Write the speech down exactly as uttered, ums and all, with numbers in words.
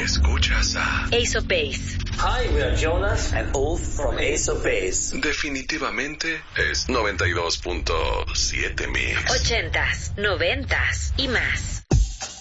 Escuchas a Ace of Base. Hi, we are Jonas and Ulf from Ace of Base. Definitivamente es noventa y dos punto siete Mix. Ochentas, noventas y más.